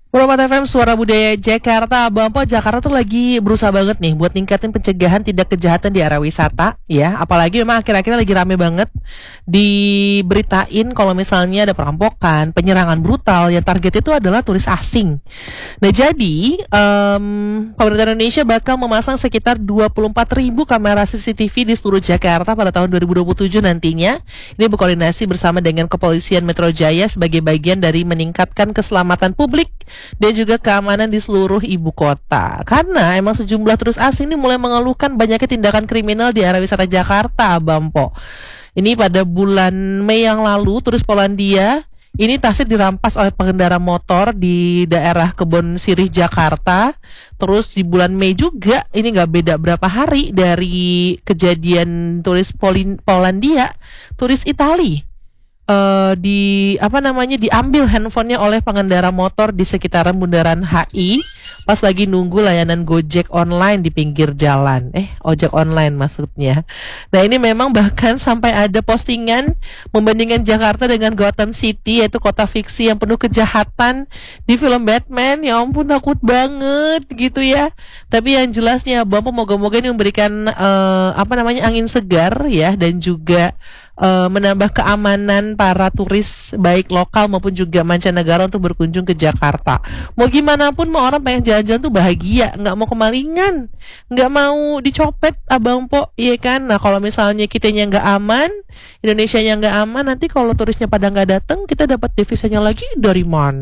Promat FM Suara Budaya Jakarta. Bampo, Jakarta tuh lagi berusaha banget nih buat ningkatin pencegahan tindak kejahatan di area wisata ya. Apalagi memang akhir-akhir lagi rame banget diberitain kalau misalnya ada perampokan, penyerangan brutal yang target itu adalah turis asing. Nah jadi pemerintah Indonesia bakal memasang sekitar 24.000 kamera CCTV di seluruh Jakarta pada tahun 2027 nantinya. Ini berkoordinasi bersama dengan Kepolisian Metro Jaya sebagai bagian dari meningkatkan keselamatan publik dan juga keamanan di seluruh ibu kota. Karena emang sejumlah turis asing ini mulai mengeluhkan banyaknya tindakan kriminal di area wisata Jakarta, Bampo. Ini pada bulan Mei yang lalu, turis Polandia ini tasnya dirampas oleh pengendara motor di daerah Kebon Sirih, Jakarta. Terus di bulan Mei juga, ini nggak beda berapa hari dari kejadian turis Polandia, turis Itali diambil handphonenya oleh pengendara motor di sekitaran Bundaran HI pas lagi nunggu layanan Gojek online di pinggir jalan. Ojek online maksudnya. Nah, ini memang bahkan sampai ada postingan membandingkan Jakarta dengan Gotham City, yaitu kota fiksi yang penuh kejahatan di film Batman. Ya ampun, takut banget gitu ya. Tapi yang jelasnya Bapak moga-moga ini memberikan angin segar ya, dan juga menambah keamanan para turis baik lokal maupun juga mancanegara untuk berkunjung ke Jakarta. Mau gimana pun, mau orang pengen jalan-jalan tuh bahagia, nggak mau kemalingan, nggak mau dicopet, abang po, iya kan? Nah kalau misalnya kitanya nggak aman, Indonesia nya nggak aman, nanti kalau turisnya pada nggak datang, kita dapat devisanya lagi dari mana?